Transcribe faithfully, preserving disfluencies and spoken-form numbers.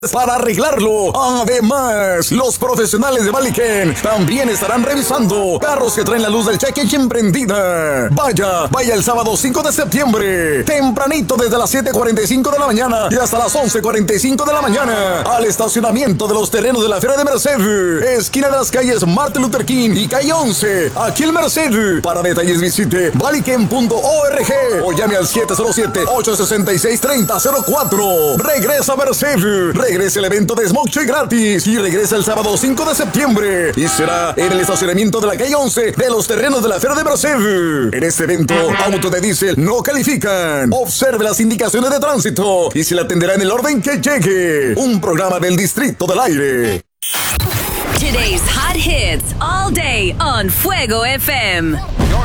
para arreglarlo. Además, los profesionales de Valiken también estarán revisando carros que traen la luz del cheque y emprendida. Vaya, vaya el sábado cinco de septiembre, tempranito desde las siete cuarenta y cinco de la mañana y hasta las once cuarenta y cinco de la mañana, al estacionamiento de los terrenos de la Feria de Merced, esquina de las calles Martin Luther King y calle once, aquí en Merced. Para detalles visite valiken punto org o llame al siete cero siete, ocho seis seis, tres cero cero cuatro. Regresa a Merced. Regresa el evento de Smoke Check gratis y regresa el sábado cinco de septiembre y será en el estacionamiento de la calle once de los terrenos de la Feria de Merced. En este evento, autos de diésel no califican. Observe las indicaciones de tránsito y se le atenderá en el orden que llegue. Un programa del Distrito del Aire. Today's hot hits all day on Fuego F M.